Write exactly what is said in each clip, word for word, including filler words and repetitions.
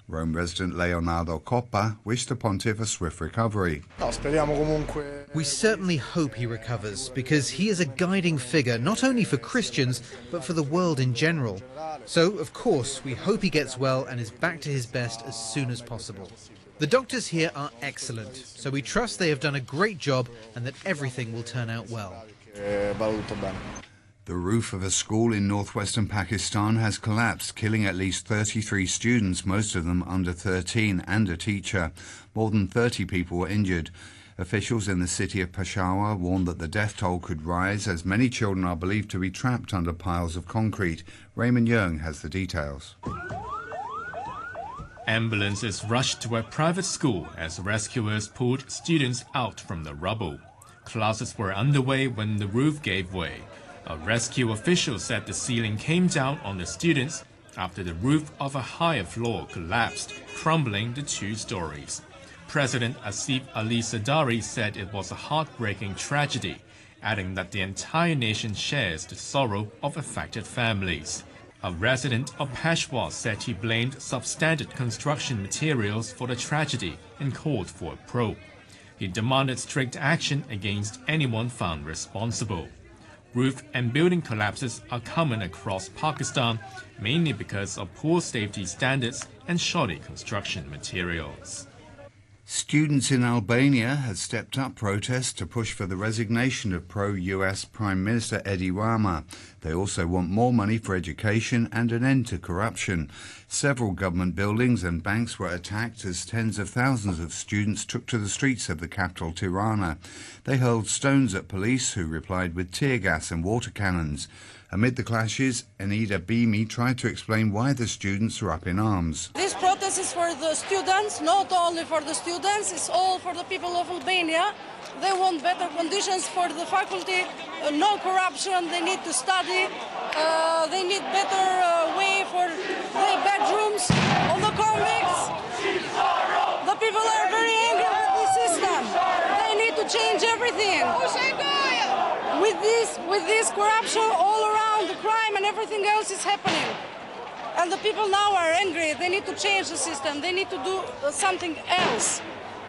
Rome resident Leonardo Coppa wished the pontiff a swift recovery. We certainly hope he recovers, because he is a guiding figure not only for Christians, but for the world in general. So, of course, we hope he gets well and is back to his best as soon as possible. The doctors here are excellent, so we trust they have done a great job and that everything will turn out well. The roof of a school in northwestern Pakistan has collapsed, killing at least thirty-three students, most of them under thirteen, and a teacher. More than thirty people were injured. Officials in the city of Peshawar warned that the death toll could rise as many children are believed to be trapped under piles of concrete. Raymond Young has the details. Ambulances rushed to a private school as rescuers pulled students out from the rubble. Classes were underway when the roof gave way. A rescue official said the ceiling came down on the students after the roof of a higher floor collapsed, crumbling the two stories. President Asif Ali Zardari said it was a heartbreaking tragedy, adding that the entire nation shares the sorrow of affected families. A resident of Peshawar said he blamed substandard construction materials for the tragedy and called for a probe. He demanded strict action against anyone found responsible. Roof and building collapses are common across Pakistan, mainly because of poor safety standards and shoddy construction materials. Students in Albania have stepped up protests to push for the resignation of pro-U S Prime Minister Edi Rama. They also want more money for education and an end to corruption. Several government buildings and banks were attacked as tens of thousands of students took to the streets of the capital, Tirana. They hurled stones at police, who replied with tear gas and water cannons. Amid the clashes, Enida Bimi tried to explain why the students are up in arms. This protest is for the students, not only for the students, it's all for the people of Albania. They want better conditions for the faculty, uh, no corruption, they need to study, uh, they need better uh, way for their bedrooms on the convicts. The people are very angry with the system. They need to change everything. With this, with this corruption all around, the crime and everything else is happening. And the people now are angry. They need to change the system. They need to do uh, something else.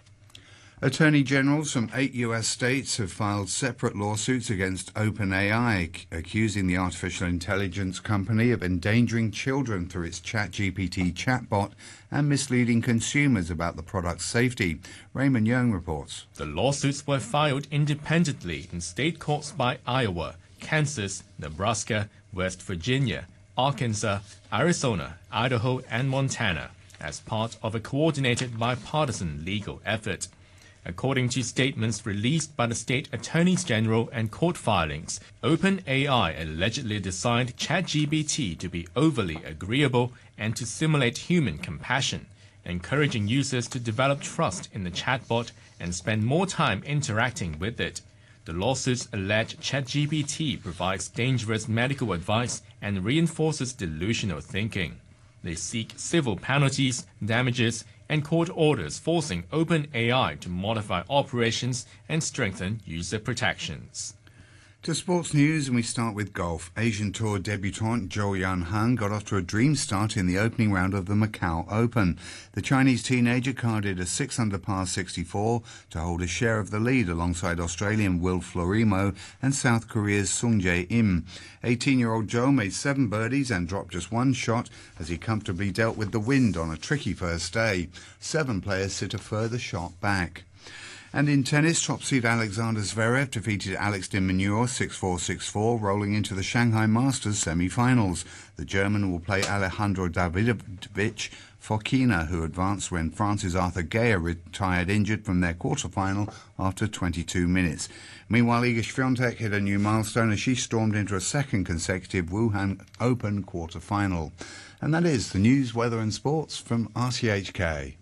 Attorney generals from eight U S states have filed separate lawsuits against OpenAI, accusing the artificial intelligence company of endangering children through its ChatGPT chatbot and misleading consumers about the product's safety. Raymond Young reports. The lawsuits were filed independently in state courts by Iowa, Kansas, Nebraska, West Virginia, Arkansas, Arizona, Idaho, and Montana, as part of a coordinated bipartisan legal effort. According to statements released by the state attorneys general and court filings, OpenAI allegedly designed ChatGPT to be overly agreeable and to simulate human compassion, encouraging users to develop trust in the chatbot and spend more time interacting with it. The lawsuits allege ChatGPT provides dangerous medical advice and reinforces delusional thinking. They seek civil penalties, damages, and court orders forcing OpenAI to modify operations and strengthen user protections. To sports news, and we start with golf. Asian Tour debutant Zhou Yanheng got off to a dream start in the opening round of the Macau Open. The Chinese teenager carded a six under par sixty-four to hold a share of the lead alongside Australian Will Florimo and South Korea's Sung Jae Im. eighteen-year-old Zhou made seven birdies and dropped just one shot as he comfortably dealt with the wind on a tricky first day. Seven players sit a further shot back. And in tennis, top seed Alexander Zverev defeated Alex de Minaur six four six four, rolling into the Shanghai Masters semi-finals. The German will play Alejandro Davidovich Fokina, who advanced when France's Arthur Gaya retired injured from their quarter-final after twenty-two minutes. Meanwhile, Iga Swiatek hit a new milestone as she stormed into a second consecutive Wuhan Open quarter-final. And that is the news, weather and sports from R T H K.